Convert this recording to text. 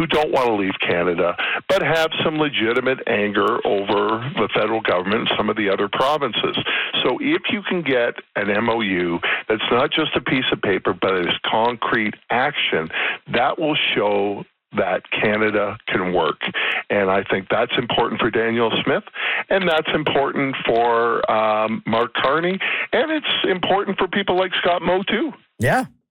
who don't want to leave Canada, but have some legitimate anger over the federal government and some of the other provinces. So if you can get an MOU that's not just a piece of paper, but is concrete action, that will show that Canada can work. And I think that's important for Danielle Smith, and that's important for Mark Carney, and it's important for people like Scott Moe, too. Yeah,